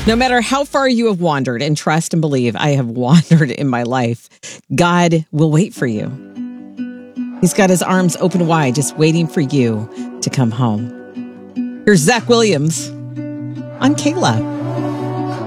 No matter how far you have wandered, and trust and believe I have wandered in my life, God will wait for you. He's got his arms open wide, just waiting for you to come home. Here's Zach Williams on Kayla.